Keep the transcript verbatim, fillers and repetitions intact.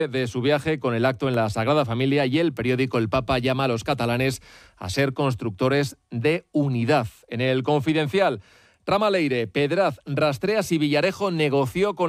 de su viaje con el acto en la Sagrada Familia, y el periódico El Papa llama a los catalanes a ser constructores de unidad. En El Confidencial, Trama Leire, Pedraz rastrea si Villarejo negoció con